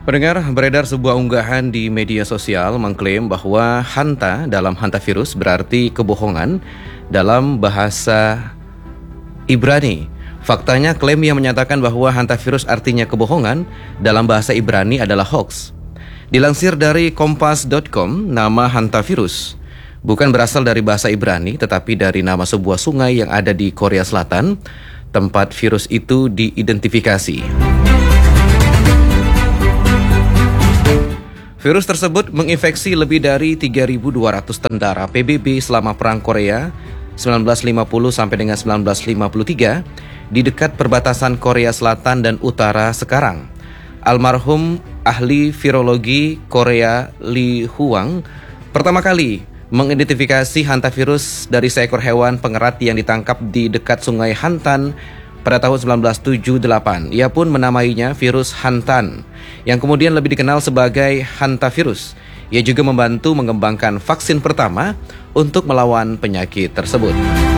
Pendengar, beredar sebuah unggahan di media sosial mengklaim bahwa hanta dalam hantavirus berarti kebohongan dalam bahasa Ibrani. Faktanya, klaim yang menyatakan bahwa hantavirus artinya kebohongan dalam bahasa Ibrani adalah hoax. Dilansir dari kompas.com, nama hantavirus bukan berasal dari bahasa Ibrani, tetapi dari nama sebuah sungai yang ada di Korea Selatan, tempat virus itu diidentifikasi. Virus tersebut menginfeksi lebih dari 3.200 tentara PBB selama Perang Korea 1950 sampai dengan 1953 di dekat perbatasan Korea Selatan dan Utara sekarang. Almarhum ahli virologi Korea Lee Huang pertama kali mengidentifikasi hantavirus dari seekor hewan pengerat yang ditangkap di dekat Sungai Hantan pada tahun 1978. Ia pun menamainya virus Hantan, yang kemudian lebih dikenal sebagai hantavirus. Ia juga membantu mengembangkan vaksin pertama untuk melawan penyakit tersebut.